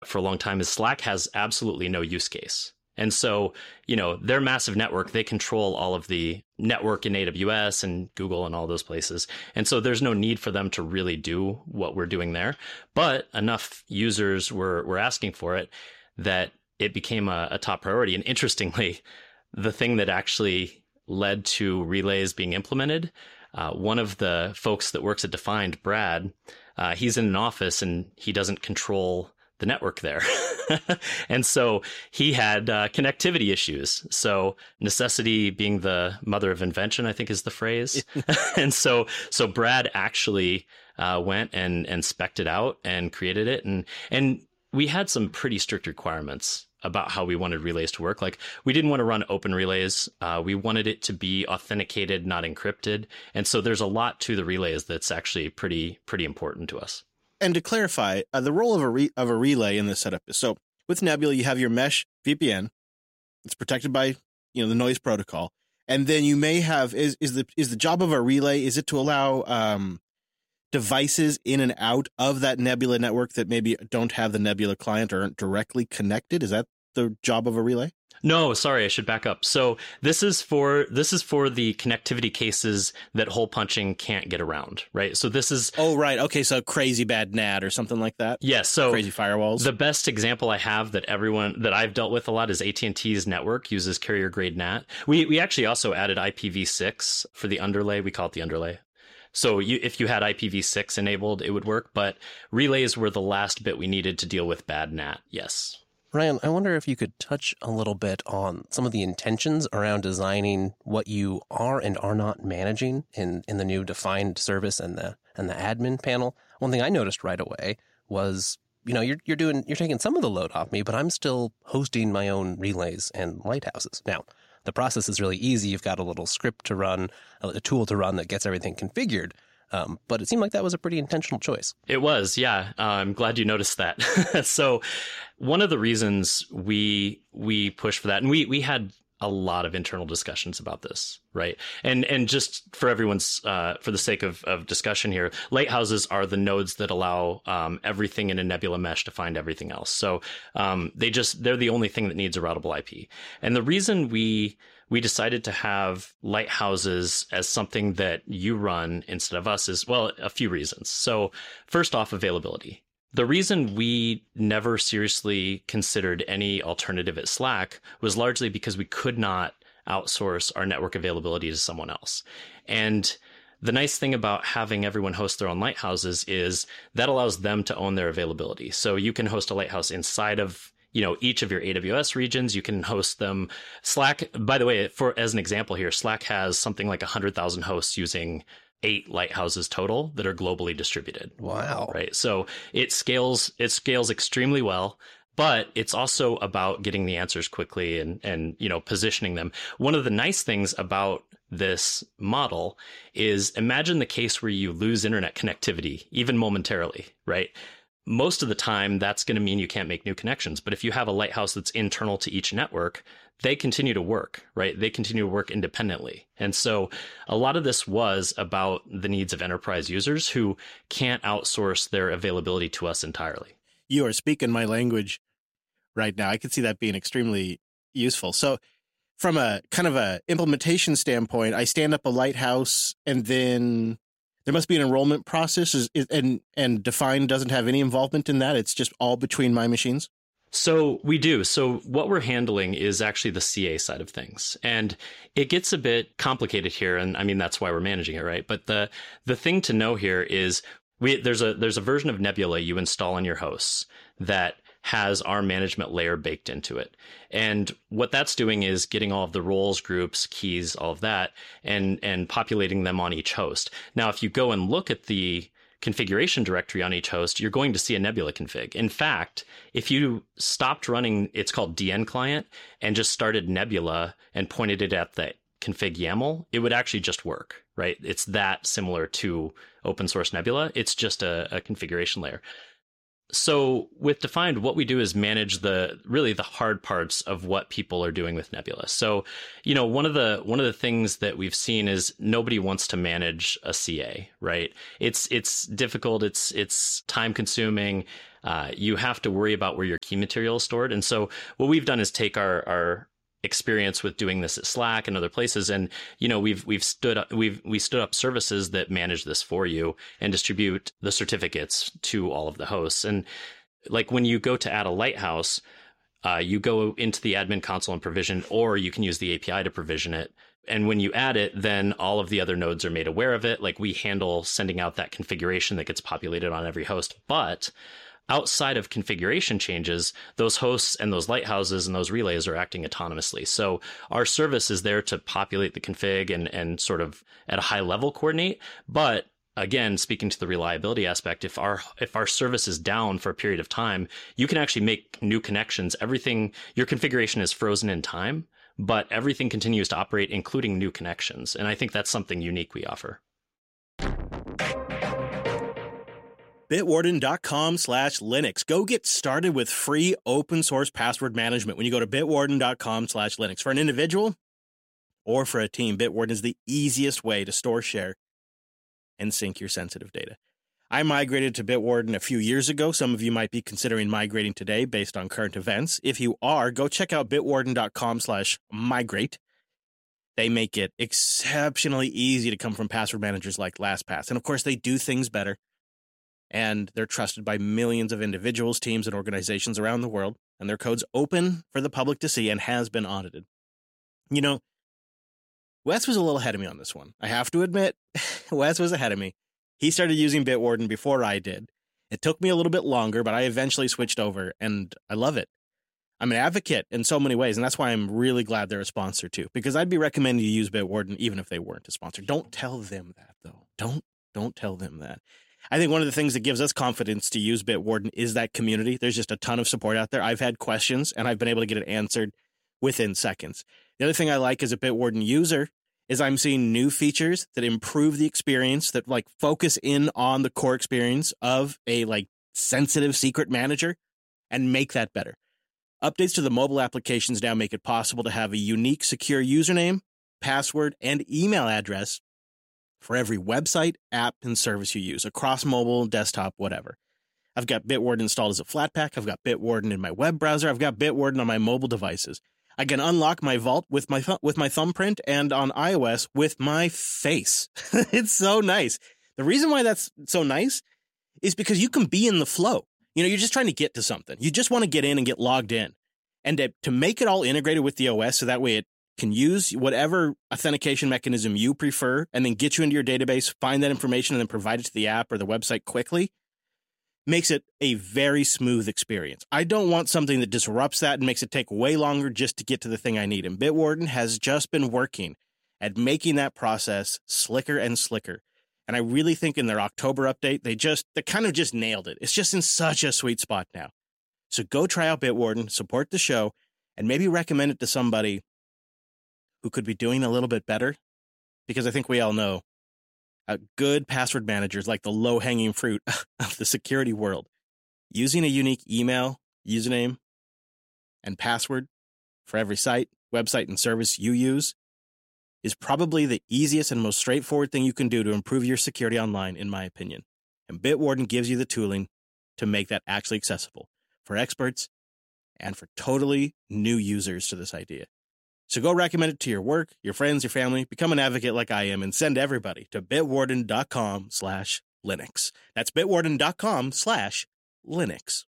for a long time is Slack has absolutely no use case. And so, their massive network, they control all of the network in AWS and Google and all those places. And so there's no need for them to really do what we're doing there. But enough users were asking for it that it became a top priority. And interestingly, the thing that actually led to relays being implemented, one of the folks that works at Defined, Brad, he's in an office and he doesn't control the network there. And so he had connectivity issues. So necessity being the mother of invention, I think is the phrase. And so Brad actually went and spec'd it out and created it. And we had some pretty strict requirements about how we wanted relays to work. Like, we didn't want to run open relays. We wanted it to be authenticated, not encrypted. And so there's a lot to the relays that's actually pretty important to us. And to clarify, the role of a relay in this setup is, so with Nebula, you have your mesh VPN. It's protected by the noise protocol, and then you may have is the job of a relay, is it to allow devices in and out of that Nebula network that maybe don't have the Nebula client or aren't directly connected? Is that the job of a relay? No, sorry, I should back up. So this is for the connectivity cases that hole punching can't get around, right? So this is... Oh, right. Okay, so crazy bad NAT or something like that? Yeah, so... Crazy firewalls? The best example I have that I've dealt with a lot is AT&T's network uses carrier-grade NAT. We actually also added IPv6 for the underlay. We call it the underlay. So if you had IPv6 enabled, it would work, but relays were the last bit we needed to deal with bad NAT, yes. Ryan, I wonder if you could touch a little bit on some of the intentions around designing what you are and are not managing in the new defined service and the admin panel. One thing I noticed right away was, you're taking some of the load off me, but I'm still hosting my own relays and lighthouses. Now, the process is really easy. You've got a little script to run, a tool to run that gets everything configured. But it seemed like that was a pretty intentional choice. It was, yeah. I'm glad you noticed that. So one of the reasons we pushed for that, and we had a lot of internal discussions about this, right? And just for everyone's, for the sake of discussion here, lighthouses are the nodes that allow everything in a Nebula mesh to find everything else. So they're the only thing that needs a routable IP. And the reason we decided to have lighthouses as something that you run instead of us is, well, a few reasons. So first off, availability. The reason we never seriously considered any alternative at Slack was largely because we could not outsource our network availability to someone else. And the nice thing about having everyone host their own lighthouses is that allows them to own their availability. So you can host a lighthouse inside of each of your AWS regions. You can host them. Slack, by the way, as an example here, Slack has something like 100,000 hosts using 8 lighthouses total that are globally distributed. Wow. Right. So it scales extremely well, but it's also about getting the answers quickly and positioning them. One of the nice things about this model is, imagine the case where you lose internet connectivity, even momentarily, right? Most of the time, that's going to mean you can't make new connections. But if you have a lighthouse that's internal to each network, they continue to work, right? They continue to work independently. And so a lot of this was about the needs of enterprise users who can't outsource their availability to us entirely. You are speaking my language right now. I could see that being extremely useful. So from a kind of a implementation standpoint, I stand up a lighthouse and then there must be an enrollment process, and Define doesn't have any involvement in that. It's just all between my machines. So we do. So what we're handling is actually the CA side of things. And it gets a bit complicated here. And I mean, that's why we're managing it, right? But the thing to know here is there's a version of Nebula you install on your hosts that has our management layer baked into it. And what that's doing is getting all of the roles, groups, keys, all of that, and populating them on each host. Now, if you go and look at the configuration directory on each host, you're going to see a Nebula config. In fact, if you stopped running, it's called DN client, and just started Nebula and pointed it at the config YAML, it would actually just work, right? It's that similar to open source Nebula. It's just a configuration layer. So with Defined, what we do is manage the hard parts of what people are doing with Nebula. So, one of the things that we've seen is nobody wants to manage a CA, right? It's difficult. It's time consuming. You have to worry about where your key material is stored. And so what we've done is take our experience with doing this at Slack and other places, and we stood up services that manage this for you and distribute the certificates to all of the hosts. And like when you go to add a Lighthouse, you go into the admin console and provision, or you can use the API to provision it. And when you add it, then all of the other nodes are made aware of it. Like we handle sending out that configuration that gets populated on every host, but outside of configuration changes, those hosts and those lighthouses and those relays are acting autonomously. So our service is there to populate the config and sort of at a high level coordinate. But again, speaking to the reliability aspect, if our service is down for a period of time, you can actually make new connections. Your configuration is frozen in time, but everything continues to operate, including new connections. And I think that's something unique we offer. Bitwarden.com/Linux. Go get started with free open source password management when you go to bitwarden.com/Linux. For an individual or for a team, Bitwarden is the easiest way to store, share, and sync your sensitive data. I migrated to Bitwarden a few years ago. Some of you might be considering migrating today based on current events. If you are, go check out bitwarden.com/migrate. They make it exceptionally easy to come from password managers like LastPass. And of course, they do things better. And they're trusted by millions of individuals, teams, and organizations around the world. And their code's open for the public to see and has been audited. Wes was a little ahead of me on this one. I have to admit, Wes was ahead of me. He started using Bitwarden before I did. It took me a little bit longer, but I eventually switched over, and I love it. I'm an advocate in so many ways, and that's why I'm really glad they're a sponsor, too. Because I'd be recommending you use Bitwarden even if they weren't a sponsor. Don't tell them that, though. Don't tell them that. I think one of the things that gives us confidence to use Bitwarden is that community. There's just a ton of support out there. I've had questions, and I've been able to get it answered within seconds. The other thing I like as a Bitwarden user is I'm seeing new features that improve the experience, that focus in on the core experience of a sensitive secret manager and make that better. Updates to the mobile applications now make it possible to have a unique, secure username, password, and email address for every website, app, and service you use across mobile, desktop, whatever. I've got Bitwarden installed as a Flatpak. I've got Bitwarden in my web browser. I've got Bitwarden on my mobile devices. I can unlock my vault with my thumbprint, and on iOS with my face. It's so nice. The reason why that's so nice is because you can be in the flow. You're just trying to get to something. You just want to get in and get logged in. And to make it all integrated with the OS so that way it can use whatever authentication mechanism you prefer and then get you into your database, find that information, and then provide it to the app or the website quickly, makes it a very smooth experience. I don't want something that disrupts that and makes it take way longer just to get to the thing I need. And Bitwarden has just been working at making that process slicker and slicker. And I really think in their October update, they kind of just nailed it. It's just in such a sweet spot now. So go try out Bitwarden, support the show, and maybe recommend it to somebody who could be doing a little bit better. Because I think we all know good password managers, like the low-hanging fruit of the security world, using a unique email, username, and password for every site, website, and service you use is probably the easiest and most straightforward thing you can do to improve your security online, in my opinion. And Bitwarden gives you the tooling to make that actually accessible for experts and for totally new users to this idea. So go recommend it to your work, your friends, your family, become an advocate like I am, and send everybody to bitwarden.com/Linux. That's bitwarden.com/Linux.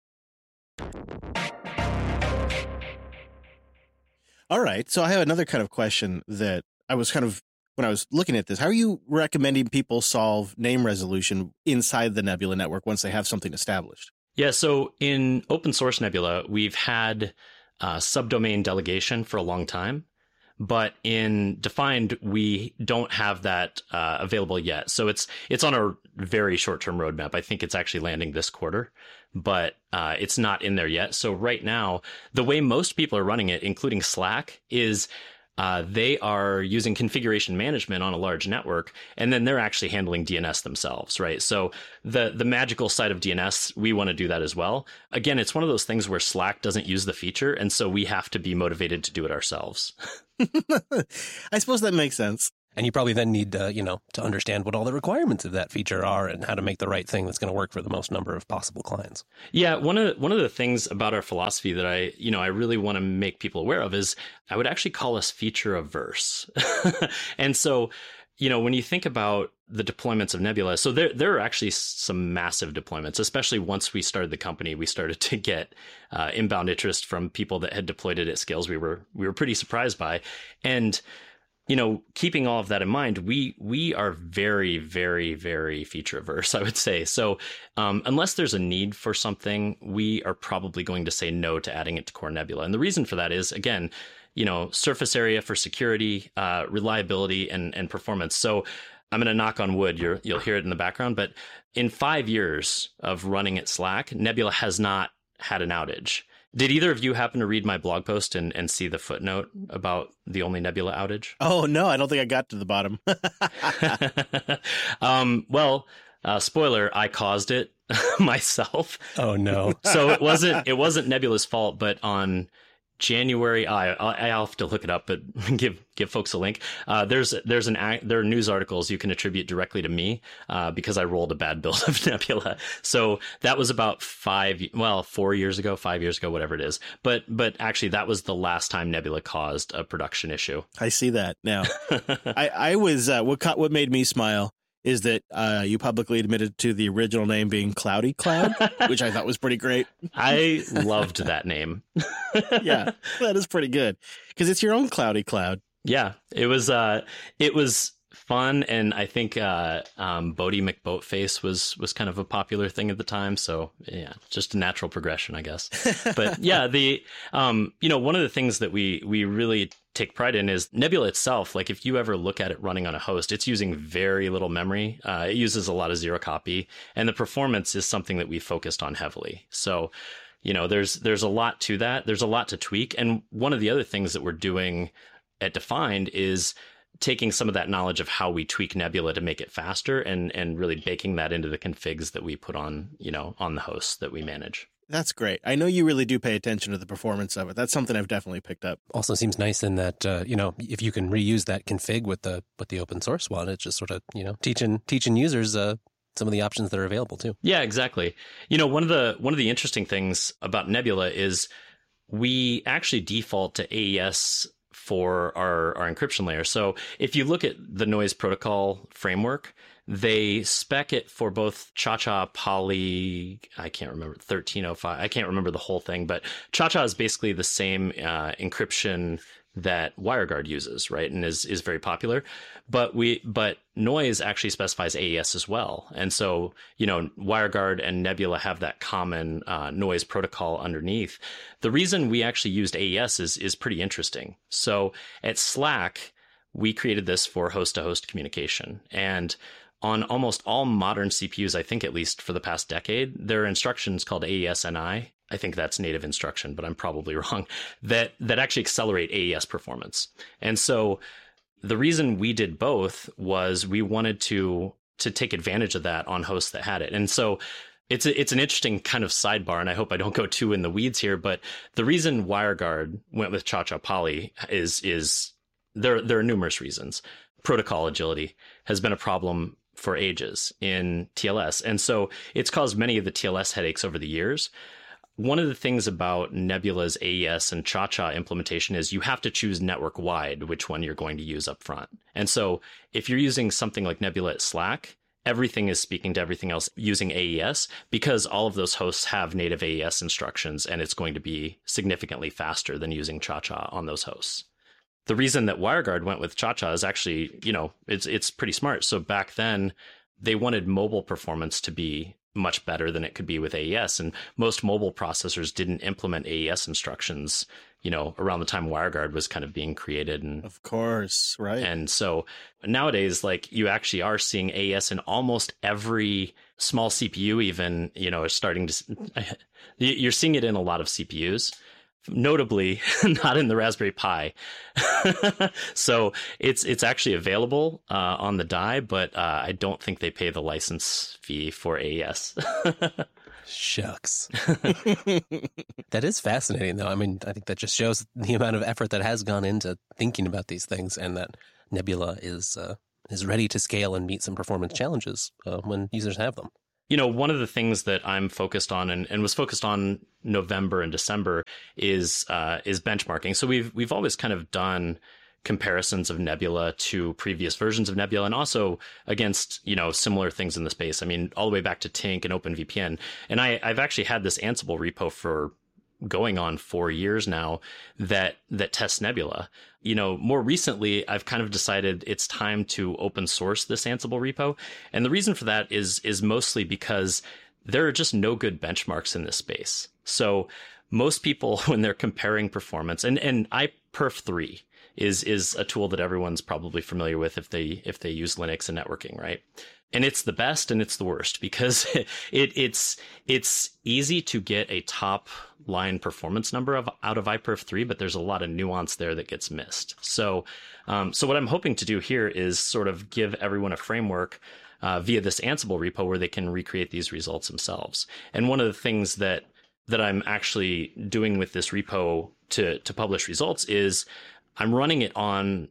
All right. So I have another kind of question that I was when I was looking at this, how are you recommending people solve name resolution inside the Nebula network once they have something established? Yeah. So in open source Nebula, we've had subdomain delegation for a long time. But in Defined, we don't have that available yet. So it's on a very short-term roadmap. I think it's actually landing this quarter, but it's not in there yet. So right now, the way most people are running it, including Slack, is they are using configuration management on a large network, and then they're actually handling DNS themselves, right? So the magical side of DNS, we want to do that as well. Again, it's one of those things where Slack doesn't use the feature, and so we have to be motivated to do it ourselves. I suppose that makes sense. And you probably then need to understand what all the requirements of that feature are and how to make the right thing that's going to work for the most number of possible clients. Yeah, one of the things about our philosophy that I really want to make people aware of is I would actually call us feature averse. And so, when you think about the deployments of Nebula, so there are actually some massive deployments, especially once we started the company. We started to get inbound interest from people that had deployed it at scales we were pretty surprised by. And keeping all of that in mind, we are very, very, very feature averse, I would say. So unless there's a need for something, we are probably going to say no to adding it to Core Nebula. And the reason for that is, again, surface area for security, reliability, and performance. So I'm going to knock on wood. You'll hear it in the background. But in 5 years of running at Slack, Nebula has not had an outage. Did either of you happen to read my blog post and see the footnote about the only Nebula outage? Oh, no, I don't think I got to the bottom. Well, spoiler, I caused it myself. Oh, no. So it wasn't Nebula's fault, but on January, I'll have to look it up, but give folks a link. There are news articles you can attribute directly to me because I rolled a bad build of Nebula. So that was about 4 years ago, 5 years ago, whatever it is. But actually, that was the last time Nebula caused a production issue. I see that now. I was what made me smile is that you publicly admitted to the original name being Cloudy Cloud, which I thought was pretty great. I loved that name. Yeah, that is pretty good because it's your own Cloudy Cloud. Yeah, it was fun, and I think Bodie McBoatface was kind of a popular thing at the time. So yeah, just a natural progression, I guess. But yeah, one of the things that we really take pride in is Nebula itself. Like if you ever look at it running on a host, it's using very little memory. It uses a lot of zero copy, and the performance is something that we focused on heavily. So there's a lot to that. There's a lot to tweak, and one of the other things that we're doing at Defined is taking some of that knowledge of how we tweak Nebula to make it faster and really baking that into the configs that we put on the hosts that we manage. That's great. I know you really do pay attention to the performance of it. That's something I've definitely picked up. Also seems nice in that, if you can reuse that config with the open source one, it's just sort of, teaching users some of the options that are available too. Yeah, exactly. One of the interesting things about Nebula is we actually default to AES for our encryption layer. So if you look at the Noise Protocol framework, they spec it for both Cha-Cha, Poly, I can't remember, 1305. I can't remember the whole thing, but Cha-Cha is basically the same encryption that WireGuard uses, right? And is very popular. But Noise actually specifies AES as well. And so, WireGuard and Nebula have that common Noise protocol underneath. The reason we actually used AES is pretty interesting. So at Slack, we created this for host-to-host communication. And on almost all modern CPUs, I think at least for the past decade, there are instructions called AES-NI. I think that's native instruction, but I'm probably wrong, that actually accelerate AES performance. And so the reason we did both was we wanted to take advantage of that on hosts that had it. And so it's an interesting kind of sidebar, and I hope I don't go too in the weeds here, but the reason WireGuard went with Cha-Cha Poly is there are numerous reasons. Protocol agility has been a problem for ages in TLS. And so it's caused many of the TLS headaches over the years. One of the things about Nebula's AES and Cha-Cha implementation is you have to choose network-wide which one you're going to use up front. And so if you're using something like Nebula at Slack, everything is speaking to everything else using AES because all of those hosts have native AES instructions, and it's going to be significantly faster than using Cha-Cha on those hosts. The reason that WireGuard went with Cha-Cha is actually, it's pretty smart. So back then, they wanted mobile performance to be much better than it could be with AES. And most mobile processors didn't implement AES instructions, around the time WireGuard was kind of being created. And of course, right. And so nowadays, you actually are seeing AES in almost every small CPU, even, is starting to, you're seeing it in a lot of CPUs. notably not in the Raspberry Pi. So it's actually available on the die, but I don't think they pay the license fee for AES. Shucks. That is fascinating, though. I mean, I think that just shows the amount of effort that has gone into thinking about these things, and that Nebula is ready to scale and meet some performance challenges when users have them. One of the things that I'm focused on and was focused on November and December is benchmarking. So we've always kind of done comparisons of Nebula to previous versions of Nebula, and also against, similar things in the space. I mean, all the way back to Tink and OpenVPN. And I've actually had this Ansible repo for going on 4 years now that tests Nebula. More recently, I've kind of decided it's time to open source this Ansible repo. And the reason for that is mostly because there are just no good benchmarks in this space. So most people, when they're comparing performance, and iPerf3 is a tool that everyone's probably familiar with if they use Linux and networking, right? And it's the best and it's the worst because it's easy to get a top line performance number out of iPerf3, but there's a lot of nuance there that gets missed. So what I'm hoping to do here is sort of give everyone a framework via this Ansible repo where they can recreate these results themselves. And one of the things that I'm actually doing with this repo to publish results is I'm running it on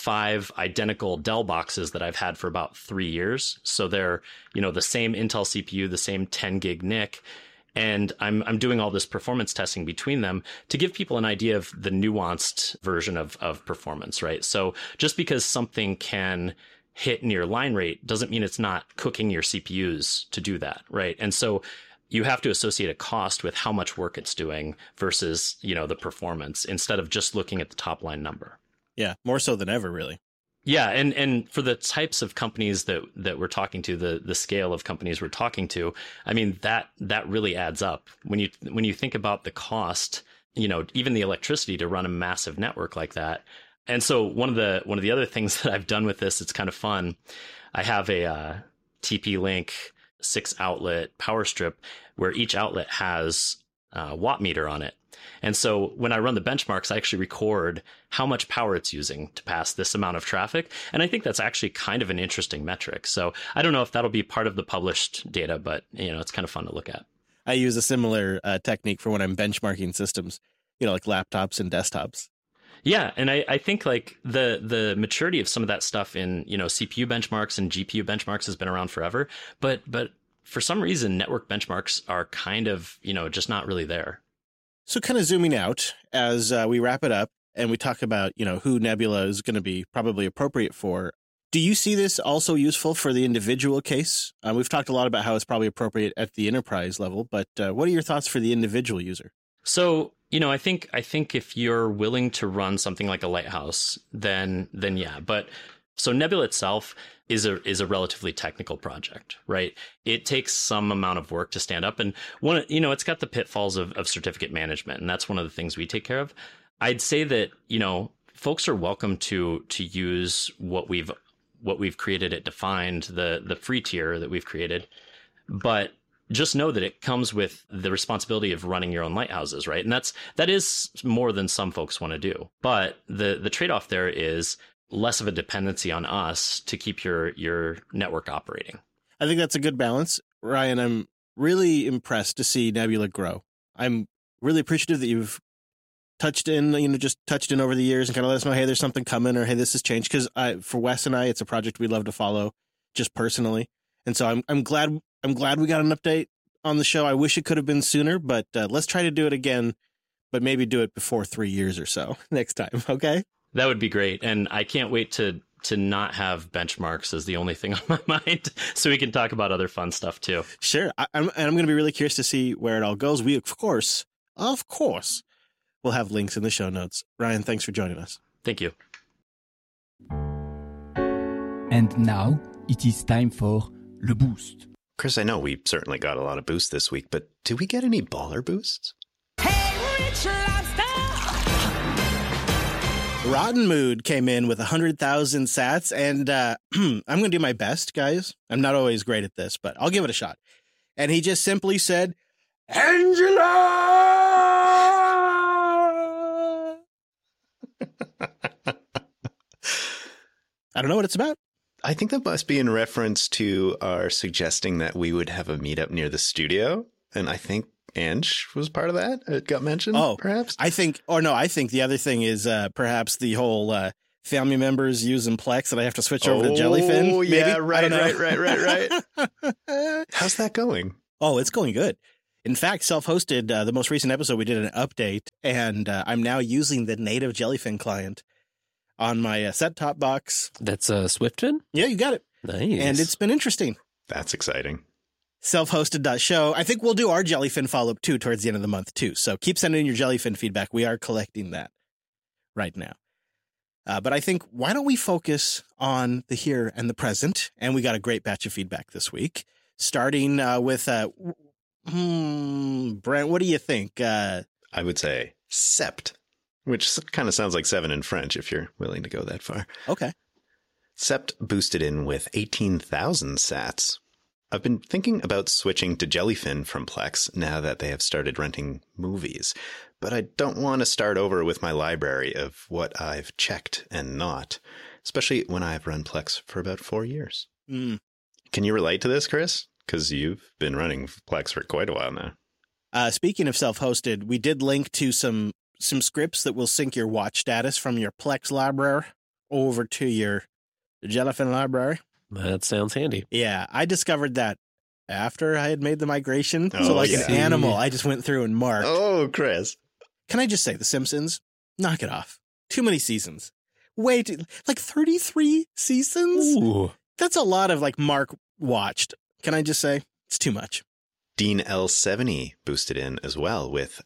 5 identical Dell boxes that I've had for about 3 years. So they're, the same Intel CPU, the same 10 gig NIC. And I'm doing all this performance testing between them to give people an idea of the nuanced version of performance, right? So just because something can hit near line rate doesn't mean it's not cooking your CPUs to do that, right? And so you have to associate a cost with how much work it's doing versus, the performance instead of just looking at the top line number. Yeah, more so than ever, really. Yeah, and for the types of companies that we're talking to, the scale of companies we're talking to, I mean, that really adds up. When you think about the cost, even the electricity to run a massive network like that. And so one of the other things that I've done with this, it's kind of fun. I have a TP-Link 6 outlet power strip where each outlet has a watt meter on it. And so when I run the benchmarks, I actually record how much power it's using to pass this amount of traffic. And I think that's actually kind of an interesting metric. So I don't know if that'll be part of the published data, but it's kind of fun to look at. I use a similar technique for when I'm benchmarking systems, like laptops and desktops. Yeah, and I think like the maturity of some of that stuff in, CPU benchmarks and GPU benchmarks has been around forever, but for some reason network benchmarks are kind of, just not really there. So kind of zooming out as we wrap it up and we talk about, who Nebula is going to be probably appropriate for. Do you see this also useful for the individual case? We've talked a lot about how it's probably appropriate at the enterprise level, but what are your thoughts for the individual user? So, I think if you're willing to run something like a Lighthouse, then yeah. But so Nebula itself is a relatively technical project, right? It takes some amount of work to stand up, and it's got the pitfalls of certificate management, and that's one of the things we take care of. I'd say that folks are welcome to use what we've created at Defined, the free tier that we've created, but just know that it comes with the responsibility of running your own lighthouses, right? And that is more than some folks want to do. But the trade-off there is less of a dependency on us to keep your network operating. I think that's a good balance. Ryan, I'm really impressed to see Nebula grow. I'm really appreciative that you've touched in over the years and kind of let us know, hey, there's something coming, or hey, this has changed. Because for Wes and I, it's a project we love to follow just personally. And so I'm glad we got an update on the show. I wish it could have been sooner, but let's try to do it again, but maybe do it before 3 years or so next time. Okay. That would be great. And I can't wait to not have benchmarks as the only thing on my mind, so we can talk about other fun stuff too. Sure. I'm going to be really curious to see where it all goes. We, of course, we'll have links in the show notes. Ryan, thanks for joining us. Thank you. And now it is time for Le Boost. Chris, I know we certainly got a lot of boosts this week, but did we get any baller boosts? Hey, Rich Lobster! Rotten Mood came in with 100,000 sats, and I'm going to do my best, guys. I'm not always great at this, but I'll give it a shot. And he just simply said, Angela! I don't know what it's about. I think that must be in reference to our suggesting that we would have a meetup near the studio. And I think Ange was part of that. It got mentioned, perhaps. I think the other thing is perhaps the whole family members using Plex that I have to switch over to Jellyfin. Oh, yeah, maybe? right. How's that going? Oh, it's going good. In fact, self-hosted, the most recent episode, we did an update, and I'm now using the native Jellyfin client on my set-top box. That's Swiftfin? Yeah, you got it. Nice. And it's been interesting. That's exciting. Self-hosted.show. I think we'll do our Jellyfin follow-up, too, towards the end of the month, too. So keep sending in your Jellyfin feedback. We are collecting that right now. But I think, why don't we focus on the here and the present? And we got a great batch of feedback this week, starting with... Brent, what do you think? I would say sept, which kind of sounds like 7 in French if you're willing to go that far. Okay. Sept boosted in with 18,000 sats. I've been thinking about switching to Jellyfin from Plex now that they have started renting movies, but I don't want to start over with my library of what I've checked and not, especially when I've run Plex for about 4 years. Can you relate to this, Chris? Because you've been running Plex for quite a while now. Speaking of self-hosted, we did link to some scripts that will sync your watch status from your Plex library over to your Jellyfin library. That sounds handy. Yeah, I discovered that after I had made the migration. So like an animal, I just went through and marked. Oh, Chris. Can I just say, The Simpsons? Knock it off. Too many seasons. Way too, like 33 seasons? Ooh. That's a lot of like Mark watched. Can I just say, it's too much. Dean L70 boosted in as well with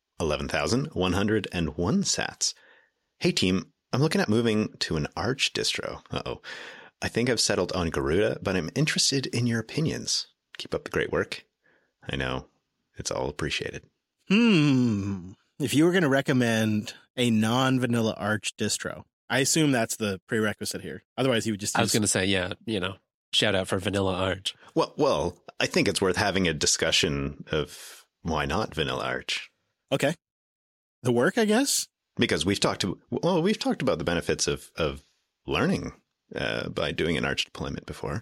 11,101 sats. Hey team, I'm looking at moving to an Arch distro. I think I've settled on Garuda, but I'm interested in your opinions. Keep up the great work. I know, it's all appreciated. If you were going to recommend a non-vanilla Arch distro, I assume that's the prerequisite here. Otherwise, he would just use... I was going to say, shout out for Vanilla Arch. Well, I think it's worth having a discussion of why not Vanilla Arch. Okay. The work, I guess? Because we've talked about the benefits of learning by doing an Arch deployment before.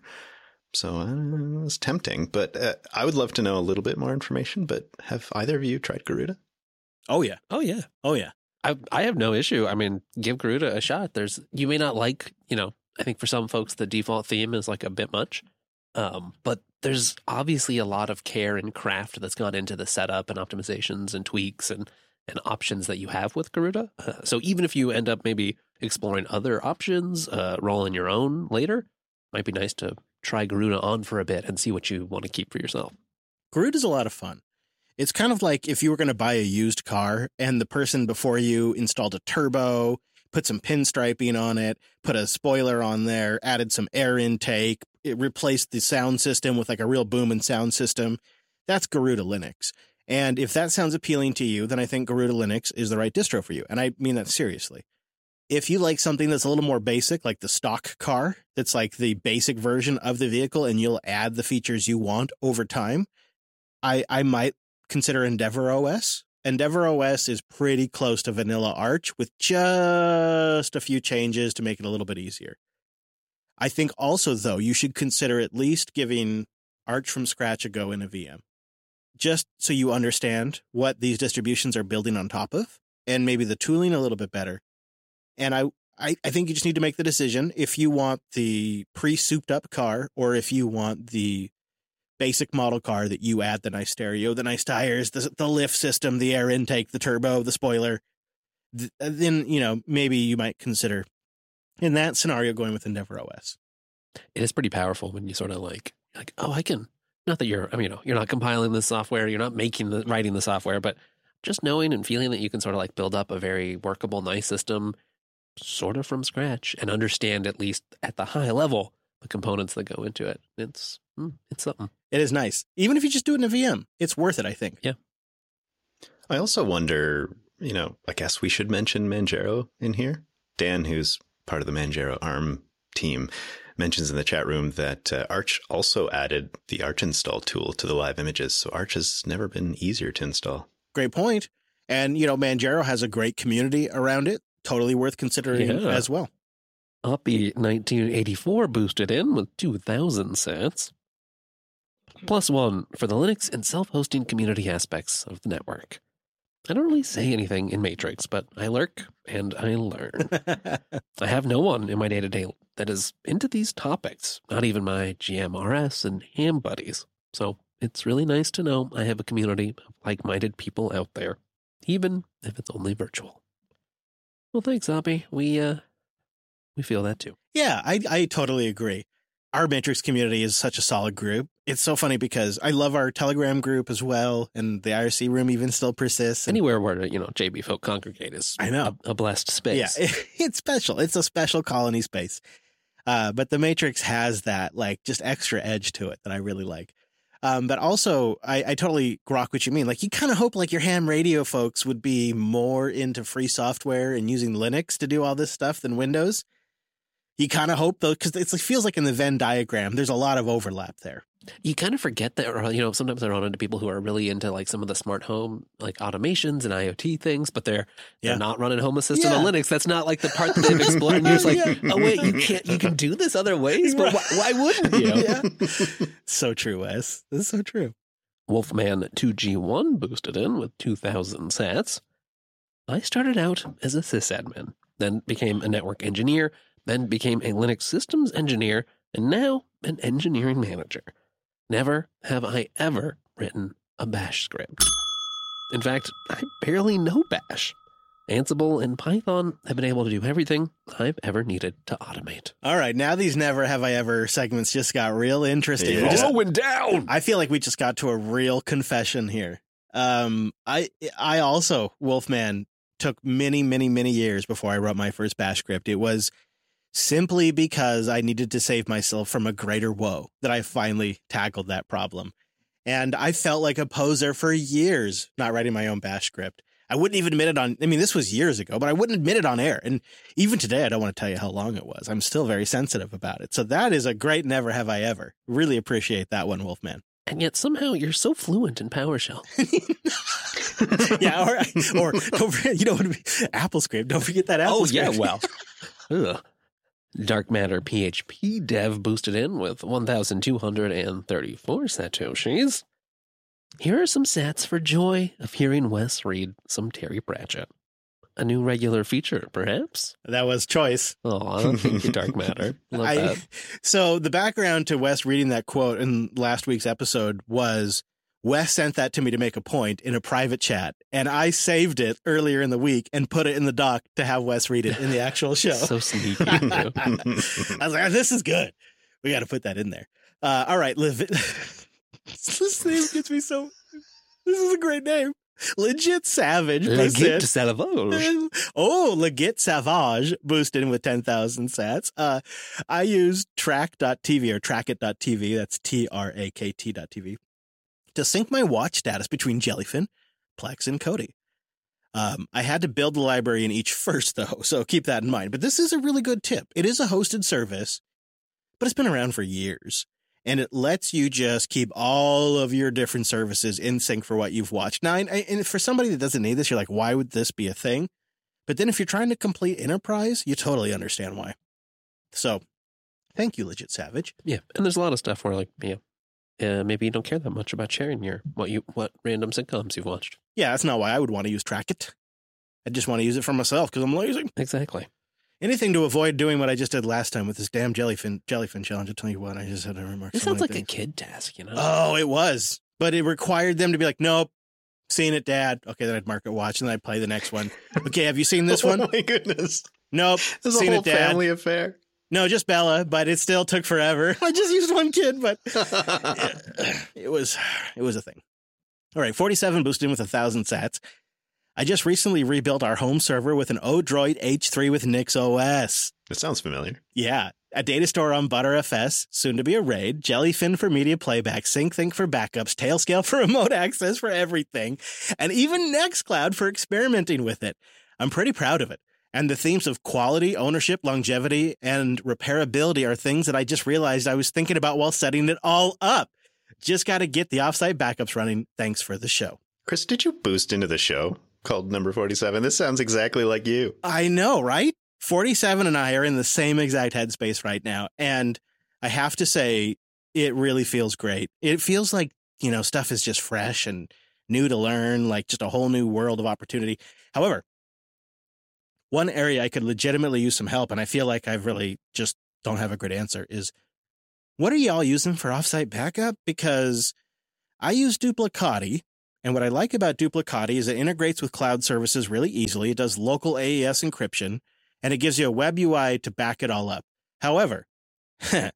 So it's tempting, but I would love to know a little bit more information. But have either of you tried Garuda? Oh, yeah. I have no issue. I mean, give Garuda a shot. You may not like, I think for some folks, the default theme is like a bit much. But there's obviously a lot of care and craft that's gone into the setup and optimizations and tweaks and options that you have with Garuda. So even if you end up maybe exploring other options, rolling your own later, might be nice to try Garuda on for a bit and see what you want to keep for yourself. Garuda's a lot of fun. It's kind of like if you were going to buy a used car and the person before you installed a turbo, put some pinstriping on it, put a spoiler on there, added some air intake, it replaced the sound system with like a real boom and sound system. That's Garuda Linux. And if that sounds appealing to you, then I think Garuda Linux is the right distro for you. And I mean that seriously. If you like something that's a little more basic, like the stock car, that's like the basic version of the vehicle, and you'll add the features you want over time, I might consider Endeavor OS. Endeavor OS is pretty close to Vanilla Arch with just a few changes to make it a little bit easier. I think also, though, you should consider at least giving Arch from scratch a go in a VM, just so you understand what these distributions are building on top of, and maybe the tooling a little bit better. And I think you just need to make the decision if you want the pre-souped up car or if you want the basic model car that you add the nice stereo, the nice tires, the lift system, the air intake, the turbo, the spoiler. Then, maybe you might consider in that scenario going with Endeavor OS. It is pretty powerful when you sort of like, oh, I can, not that you're not compiling the software, you're not writing the software, but just knowing and feeling that you can sort of like build up a very workable, nice system sort of from scratch and understand at least at the high level the components that go into it. It's something. It is nice. Even if you just do it in a VM, it's worth it, I think. Yeah. I also wonder, I guess we should mention Manjaro in here. Dan, who's part of the Manjaro ARM team, mentions in the chat room that Arch also added the Arch install tool to the live images. So Arch has never been easier to install. Great point. And, Manjaro has a great community around it. Totally worth considering as well. Oppie 1984 boosted in with 2,000 sats. +1 for the Linux and self-hosting community aspects of the network. I don't really say anything in Matrix, but I lurk and I learn. I have no one in my day-to-day that is into these topics, not even my GMRS and ham buddies. So it's really nice to know I have a community of like-minded people out there, even if it's only virtual. Well, thanks, Oppie. We feel that too. Yeah, I totally agree. Our Matrix community is such a solid group. It's so funny because I love our Telegram group as well, and the IRC room even still persists. Anywhere where, JB folk congregate is I know. a blessed space. Yeah, it's special. It's a special colony space. But the Matrix has that, like, just extra edge to it that I really like. But also, I totally grok what you mean. Like, you kind of hope, like, your ham radio folks would be more into free software and using Linux to do all this stuff than Windows. You kind of hope, though, because it feels like in the Venn diagram, there's a lot of overlap there. You kind of forget that, or, sometimes I run into people who are really into, like, some of the smart home, like, automations and IoT things, but they're not running Home Assistant on Linux. That's not, like, the part that they've explored. And you're just like, oh, wait, you can do this other ways? But why wouldn't you? Yeah. So true, Wes. This is so true. Wolfman 2G1 boosted in with 2,000 sats. I started out as a sysadmin, then became a network engineer, then became a Linux systems engineer, and now an engineering manager. Never have I ever written a bash script. In fact, I barely know bash. Ansible and Python have been able to do everything I've ever needed to automate. All right, now these never have I ever segments just got real interesting. Yeah. Going down! I feel like we just got to a real confession here. I also, Wolfman, took many, many, many years before I wrote my first bash script. It was simply because I needed to save myself from a greater woe that I finally tackled that problem. And I felt like a poser for years not writing my own bash script. I wouldn't even admit it this was years ago, but I wouldn't admit it on air. And even today, I don't want to tell you how long it was. I'm still very sensitive about it. So that is a great never have I ever. Really appreciate that one, Wolfman. And yet somehow you're so fluent in PowerShell. Yeah, or don't forget, Apple script. Don't forget that Apple script. Ugh. Dark Matter PHP dev boosted in with 1,234 satoshis. Here are some sats for joy of hearing Wes read some Terry Pratchett. A new regular feature, perhaps? That was choice. Oh, thank you, Dark Matter. Love that. So the background to Wes reading that quote in last week's episode was Wes sent that to me to make a point in a private chat, and I saved it earlier in the week and put it in the doc to have Wes read it in the actual show. So sneaky. I was like, this is good. We got to put that in there. All right. This name gets me so... This is a great name. Legit Savage. Legit Savage. Oh, Legit Savage boosted in with 10,000 sats. I used track.tv or trackit.tv. That's TRAKT.tv. to sync my watch status between Jellyfin, Plex, and Kodi. I had to build the library in each first, though, so keep that in mind. But this is a really good tip. It is a hosted service, but it's been around for years. And it lets you just keep all of your different services in sync for what you've watched. Now, and for somebody that doesn't need this, you're like, why would this be a thing? But then if you're trying to complete enterprise, you totally understand why. So, thank you, Legit Savage. Yeah, and there's a lot of stuff where, like, maybe you don't care that much about sharing what random sitcoms you've watched. Yeah, that's not why I would want to use Trackit. I just want to use it for myself because I'm lazy. Exactly. Anything to avoid doing what I just did last time with this damn jellyfin challenge. I'll tell you what, I just had to remark. It sounds like a kid task, Oh, it was. But it required them to be like, nope, seen it, Dad. Okay, then I'd mark it watch, and then I'd play the next one. Okay, have you seen this one? Oh, my goodness. Nope, This is seen a whole it, Dad. family affair. No, just Bella, but it still took forever. I just used one kid, but it was a thing. All right, 47 boosted in with 1,000 sats. I just recently rebuilt our home server with an Odroid H3 with NixOS. That sounds familiar. Yeah, a data store on ButterFS, soon to be a RAID, Jellyfin for media playback, SyncThink for backups, Tailscale for remote access for everything, and even Nextcloud for experimenting with it. I'm pretty proud of it. And the themes of quality, ownership, longevity, and repairability are things that I just realized I was thinking about while setting it all up. Just got to get the offsite backups running. Thanks for the show. Chris, did you boost into the show called Number 47? This sounds exactly like you. I know, right? 47 and I are in the same exact headspace right now. And I have to say, it really feels great. It feels like, stuff is just fresh and new to learn, like just a whole new world of opportunity. However, one area I could legitimately use some help, and I feel like I've really just don't have a good answer, is what are y'all using for offsite backup? Because I use Duplicati, and what I like about Duplicati is it integrates with cloud services really easily. It does local AES encryption, and it gives you a web UI to back it all up. However, I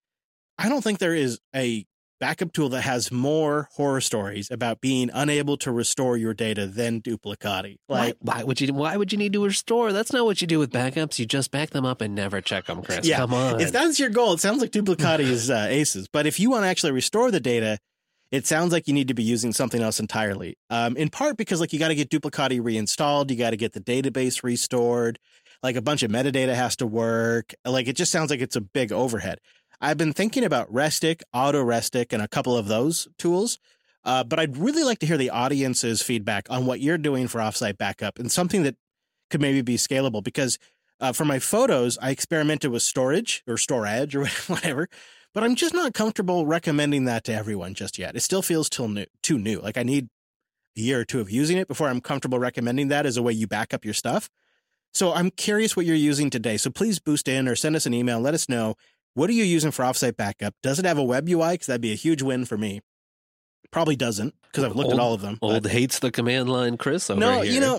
don't think there is a backup tool that has more horror stories about being unable to restore your data than Duplicati. Like, why would you need to restore? That's not what you do with backups. You just back them up and never check them, Chris. Yeah, come on. If that's your goal, it sounds like Duplicati is aces. But if you want to actually restore the data, it sounds like you need to be using something else entirely. In part because you got to get Duplicati reinstalled, you got to get the database restored, a bunch of metadata has to work. It just sounds like it's a big overhead. I've been thinking about Restic, AutoRestic, and a couple of those tools, but I'd really like to hear the audience's feedback on what you're doing for offsite backup and something that could maybe be scalable. Because for my photos, I experimented with storage or whatever, but I'm just not comfortable recommending that to everyone just yet. It still feels too new. I need a year or two of using it before I'm comfortable recommending that as a way you back up your stuff. So I'm curious what you're using today. So please boost in or send us an email. Let us know. What are you using for offsite backup? Does it have a web UI? Because that'd be a huge win for me. Probably doesn't, because I've looked at all of them. Old hates the command line, Chris. Over here.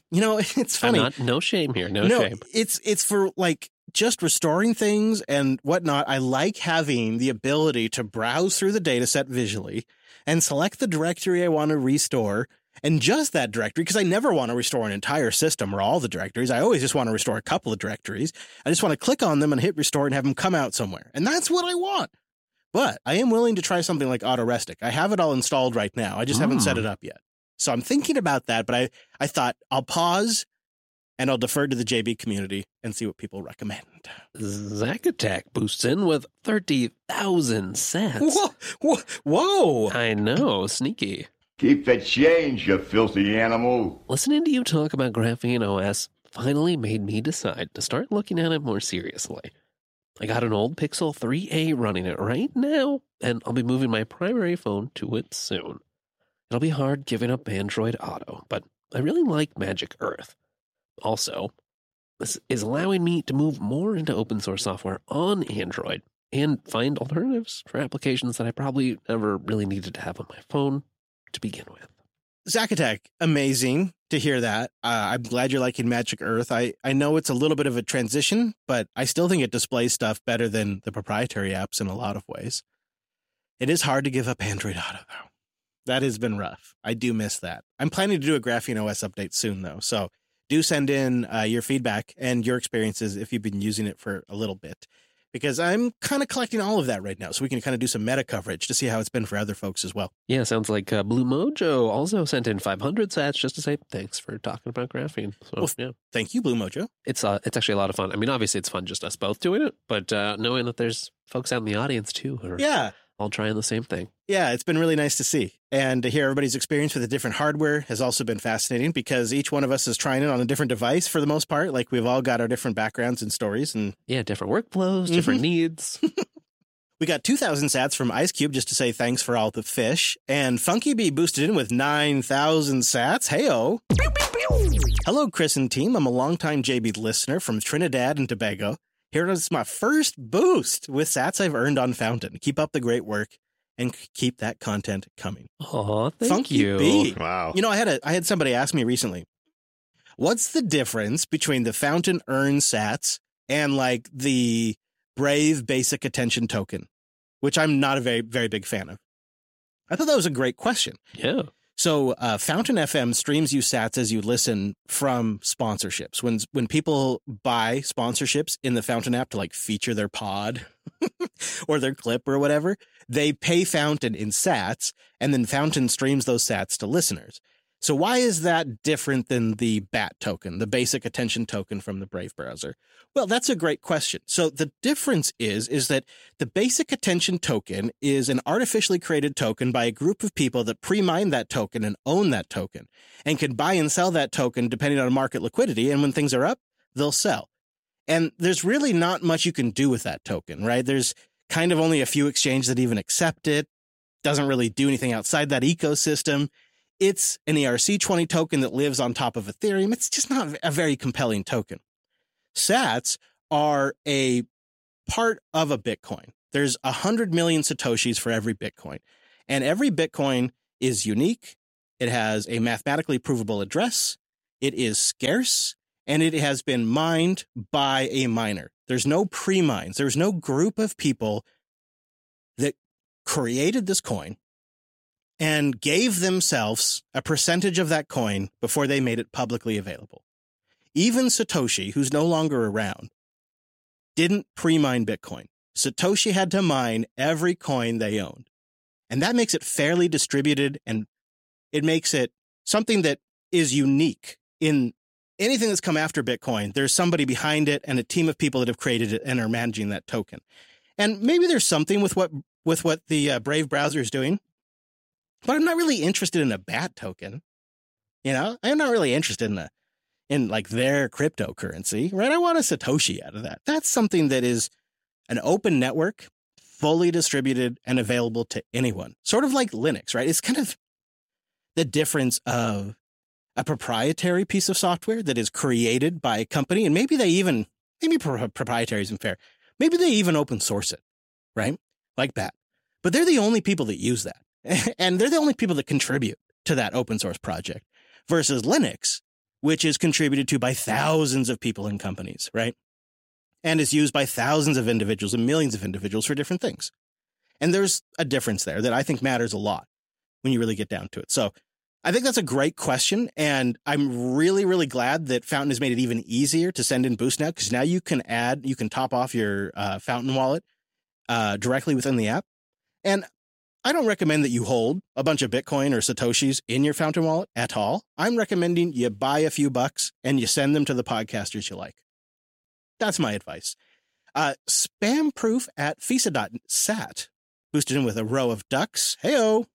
It's funny. No shame here. No shame. It's for just restoring things and whatnot. I like having the ability to browse through the data set visually and select the directory I want to restore. And just that directory, because I never want to restore an entire system or all the directories. I always just want to restore a couple of directories. I just want to click on them and hit restore and have them come out somewhere. And that's what I want. But I am willing to try something like AutoRestic. I have it all installed right now. I just haven't set it up yet. So I'm thinking about that, but I thought I'll pause and I'll defer to the JB community and see what people recommend. Zacatech boosts in with 30,000 sats. Whoa! I know, sneaky. Keep the change, you filthy animal. Listening to you talk about Graphene OS finally made me decide to start looking at it more seriously. I got an old Pixel 3a running it right now, and I'll be moving my primary phone to it soon. It'll be hard giving up Android Auto, but I really like Magic Earth. Also, this is allowing me to move more into open source software on Android and find alternatives for applications that I probably never really needed to have on my phone to begin with. Zacatech, amazing to hear that. I'm glad you're liking Magic Earth. I know it's a little bit of a transition, but I still think it displays stuff better than the proprietary apps in a lot of ways. It is hard to give up Android Auto, though. That has been rough. I do miss that. I'm planning to do a Graphene OS update soon, though. So do send in your feedback and your experiences if you've been using it for a little bit. Because I'm kind of collecting all of that right now, so we can kind of do some meta coverage to see how it's been for other folks as well. Yeah, sounds like Blue Mojo also sent in 500 sats just to say thanks for talking about graphene. So, yeah. Thank you, Blue Mojo. It's actually a lot of fun. I mean, obviously it's fun just us both doing it, but knowing that there's folks out in the audience too who are all trying the same thing. Yeah, it's been really nice to see. And to hear everybody's experience with the different hardware has also been fascinating because each one of us is trying it on a different device for the most part. We've all got our different backgrounds and stories. And different workflows, different needs. We got 2,000 sats from Ice Cube just to say thanks for all the fish. And Funky Bee boosted in with 9,000 sats. Hey-o. Hello, Chris and team. I'm a longtime JB listener from Trinidad and Tobago. Here is my first boost with sats I've earned on Fountain. Keep up the great work and keep that content coming. Oh, thank Funky you. Bee. Wow. I had somebody ask me recently, what's the difference between the Fountain Earn sats and the Brave Basic Attention Token, which I'm not a very, very big fan of? I thought that was a great question. Yeah. So Fountain FM streams you sats as you listen from sponsorships. When people buy sponsorships in the Fountain app to feature their pod or their clip or whatever, they pay Fountain in sats, and then Fountain streams those sats to listeners. So why is that different than the BAT token, the basic attention token from the Brave browser? Well, that's a great question. So the difference is that the basic attention token is an artificially created token by a group of people that pre-mine that token and own that token and can buy and sell that token depending on market liquidity. And when things are up, they'll sell. And there's really not much you can do with that token, right? There's kind of only a few exchanges that even accept it. Doesn't really do anything outside that ecosystem. It's an ERC20 token that lives on top of Ethereum. It's just not a very compelling token. Sats are a part of a Bitcoin. There's 100 million Satoshis for every Bitcoin. And every Bitcoin is unique. It has a mathematically provable address. It is scarce. And it has been mined by a miner. There's no pre-mines. There's no group of people that created this coin and gave themselves a percentage of that coin before they made it publicly available. Even Satoshi, who's no longer around, didn't pre-mine Bitcoin. Satoshi had to mine every coin they owned. And that makes it fairly distributed, and it makes it something that is unique in anything that's come after Bitcoin. There's somebody behind it and a team of people that have created it and are managing that token. And maybe there's something with what the Brave browser is doing, but I'm not really interested in a BAT token. You know, I'm not really interested in like their cryptocurrency, right? I want a Satoshi out of that. That's something that is an open network, fully distributed and available to anyone. Sort of like Linux, right? It's kind of the difference of a proprietary piece of software that is created by a company, and maybe proprietary isn't fair. Maybe they even open source it, right? Like BAT. But they're the only people that use that. And they're the only people that contribute to that open source project versus Linux, which is contributed to by thousands of people and companies, right? And is used by thousands of individuals and millions of individuals for different things. And there's a difference there that I think matters a lot when you really get down to it. So I think that's a great question. And I'm really, really glad that Fountain has made it even easier to send in Boost now, because now you can top off your Fountain wallet directly within the app. And I don't recommend that you hold a bunch of Bitcoin or Satoshis in your Fountain wallet at all. I'm recommending you buy a few bucks and you send them to the podcasters you like. That's my advice. Spamproof at FISA.sat boosted in with a row of ducks. Heyo.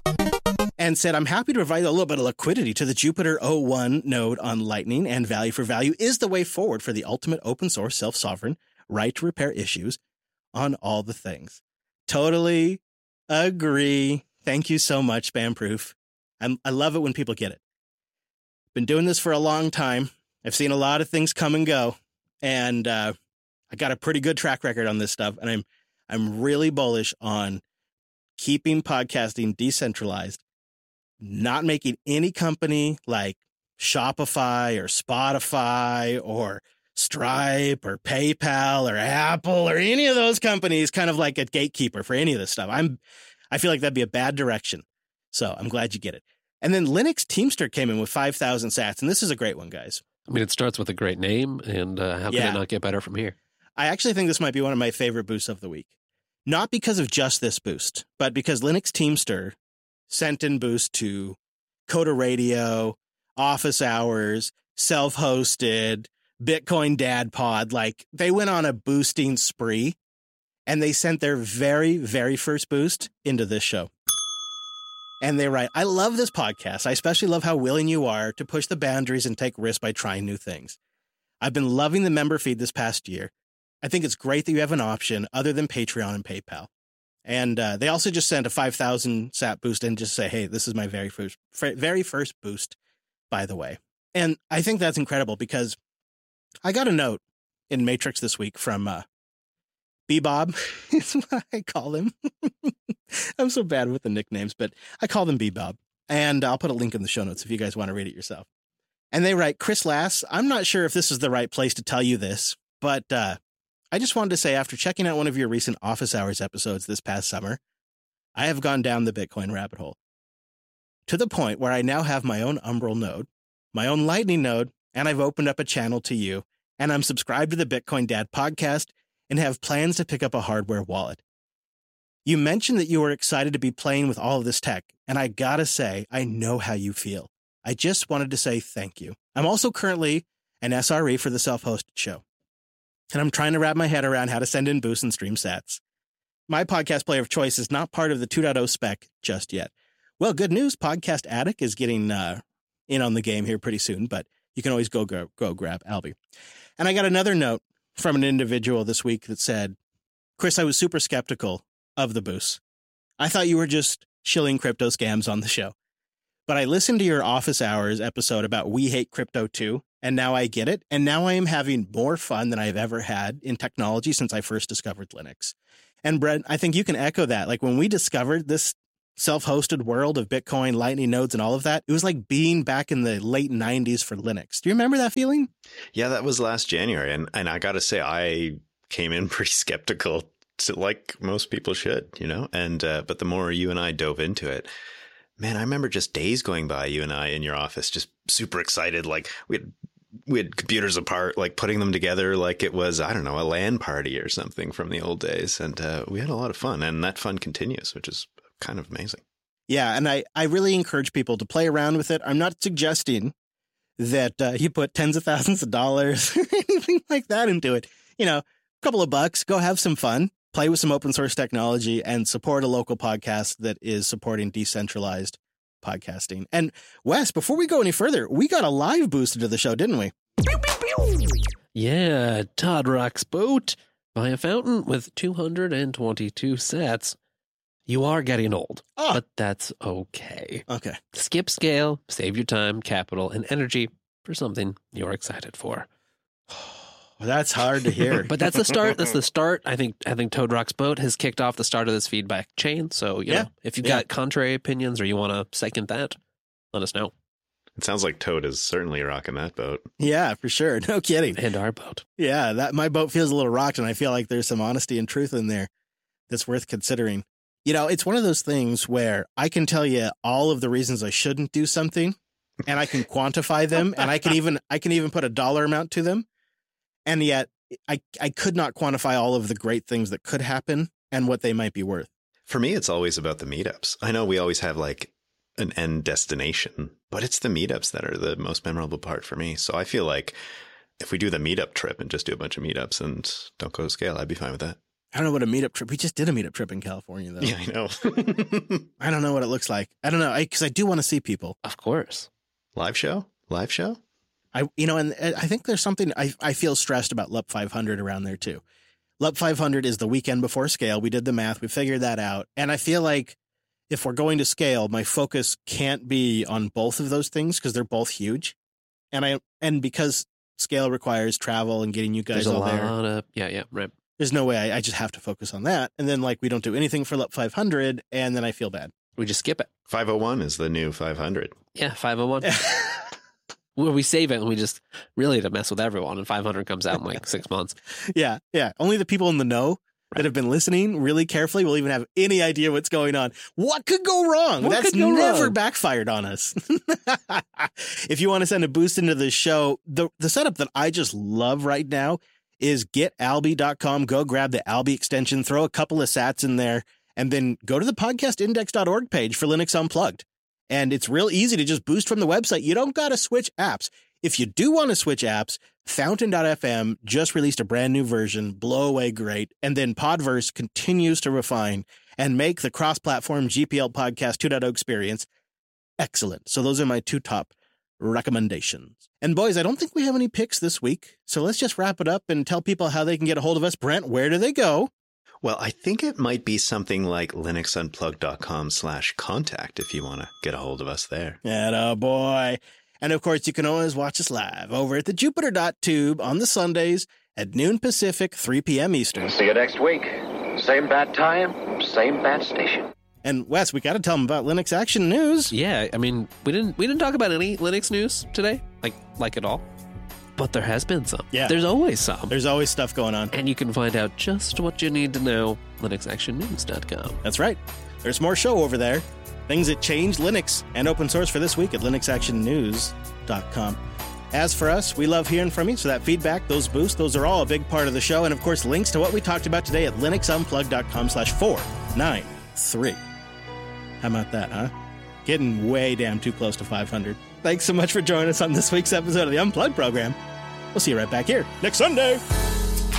And said, I'm happy to provide a little bit of liquidity to the Jupiter 01 node on Lightning, and value for value is the way forward for the ultimate open source self-sovereign right to repair issues on all the things. Totally agree. Thank you so much, Spamproof. I love it when people get it. Been doing this for a long time. I've seen a lot of things come and go, and I got a pretty good track record on this stuff. And I'm really bullish on keeping podcasting decentralized, not making any company like Shopify or Spotify or Stripe or PayPal or Apple or any of those companies kind of like a gatekeeper for any of this stuff. I feel like that'd be a bad direction. So I'm glad you get it. And then Linux Teamster came in with 5,000 sats. And this is a great one, guys. I mean, it starts with a great name, and how can it not get better from here? I actually think this might be one of my favorite boosts of the week. Not because of just this boost, but because Linux Teamster sent in boost to Coda Radio, Office Hours, Self-Hosted, Bitcoin Dad Pod. Like, they went on a boosting spree, and they sent their very, very first boost into this show. And they write, I love this podcast. I especially love how willing you are to push the boundaries and take risks by trying new things. I've been loving the member feed this past year. I think it's great that you have an option other than Patreon and PayPal. And they also just sent a 5,000 sat boost and just say, hey, this is my very first boost, by the way. And I think that's incredible because I got a note in Matrix this week from Bebob is what I call him. I'm so bad with the nicknames, but I call them Bebob. And I'll put a link in the show notes if you guys want to read it yourself. And they write, Chris Lass, I'm not sure if this is the right place to tell you this, but I just wanted to say, after checking out one of your recent Office Hours episodes this past summer, I have gone down the Bitcoin rabbit hole to the point where I now have my own Umbrel node, my own Lightning node, and I've opened up a channel to you, and I'm subscribed to the Bitcoin Dad podcast and have plans to pick up a hardware wallet. You mentioned that you were excited to be playing with all of this tech, and I gotta say, I know how you feel. I just wanted to say thank you. I'm also currently an SRE for the Self-Hosted Show, and I'm trying to wrap my head around how to send in boosts and stream sats. My podcast player of choice is not part of the 2.0 spec just yet. Well, good news. Podcast Addict is getting in on the game here pretty soon, but you can always go grab Albie. And I got another note from an individual this week that said, Chris, I was super skeptical of the boosts. I thought you were just shilling crypto scams on the show. But I listened to your Office Hours episode about We Hate Crypto Too, and now I get it. And now I am having more fun than I've ever had in technology since I first discovered Linux. And Brent, I think you can echo that. Like when we discovered this self-hosted world of Bitcoin, Lightning nodes, and all of that, it was like being back in the late 90s for Linux. Do you remember that feeling? Yeah, that was last January. And I got to say, I came in pretty skeptical, like most people should, you know, and but the more you and I dove into it, man, I remember just days going by, you and I in your office, just super excited. Like we had computers apart, like putting them together like it was, I don't know, a LAN party or something from the old days. And we had a lot of fun, and that fun continues, which is kind of amazing. Yeah. And I really encourage people to play around with it. I'm not suggesting that you put tens of thousands of dollars or anything like that into it. You know, a couple of bucks, go have some fun. Play with some open source technology and support a local podcast that is supporting decentralized podcasting. And Wes, before we go any further, we got a live boost into the show, didn't we? Yeah, Todd rocks boat by a fountain with 222 sats. You are getting old, but that's okay. Okay. Skip scale, save your time, capital, and energy for something you're excited for. Well, that's hard to hear. But that's the start. That's the start. I think Toad Rocks Boat has kicked off the start of this feedback chain. So, you know, if you've got contrary opinions or you want to second that, let us know. It sounds like Toad is certainly rocking that boat. Yeah, for sure. No kidding. And our boat. Yeah, that my boat feels a little rocked, and I feel like there's some honesty and truth in there that's worth considering. You know, it's one of those things where I can tell you all of the reasons I shouldn't do something, and I can quantify them, and I can even put a dollar amount to them. And yet I could not quantify all of the great things that could happen and what they might be worth. For me, it's always about the meetups. I know we always have like an end destination, but it's the meetups that are the most memorable part for me. So I feel like if we do the meetup trip and just do a bunch of meetups and don't go to scale, I'd be fine with that. I don't know what a meetup trip. We just did a meetup trip in California, though. Yeah, I know. I don't know what it looks like. I don't know, because I do want to see people. Of course. Live show? And I think there's something I feel stressed about LUP 500 around there too. LUP 500 is the weekend before scale. We did the math. We figured that out. And I feel like if we're going to scale, my focus can't be on both of those things because they're both huge. And because scale requires travel and getting you guys all there. Right. There's no way I just have to focus on that. And then like we don't do anything for LUP 500 and then I feel bad. We just skip it. 501 is the new 500. Yeah, 501. Where we save it and we just really to mess with everyone, and 500 comes out in like 6 months. Yeah. Only the people in the know that have been listening really carefully will even have any idea what's going on. What could go wrong? That's never backfired on us. If you want to send a boost into the show, the setup that I just love right now is getalby.com. Go grab the Alby extension, throw a couple of sats in there, and then go to the podcastindex.org page for Linux Unplugged. And it's real easy to just boost from the website. You don't got to switch apps. If you do want to switch apps, Fountain.fm just released a brand new version, blow away great. And then Podverse continues to refine and make the cross-platform GPL Podcast 2.0 experience excellent. So those are my two top recommendations. And boys, I don't think we have any picks this week. So let's just wrap it up and tell people how they can get a hold of us. Brent, where do they go? Well, I think it might be something like linuxunplugged.com/contact if you want to get a hold of us there. Atta boy. And of course, you can always watch us live over at the Jupiter.tube on the Sundays at noon Pacific, 3 p.m. Eastern. See you next week. Same bat time, same bat station. And Wes, we got to tell them about Linux Action News. Yeah, I mean, we didn't talk about any Linux news today, like at all. But there has been some. Yeah. There's always some. There's always stuff going on. And you can find out just what you need to know, linuxactionnews.com. That's right. There's more show over there. Things that changed Linux and open source for this week at linuxactionnews.com. As for us, we love hearing from you, so that feedback, those boosts, those are all a big part of the show. And of course, links to what we talked about today at linuxunplugged.com/493. How about that, huh? Getting way damn too close to 500. Thanks so much for joining us on this week's episode of the Unplugged program. We'll see you right back here next Sunday.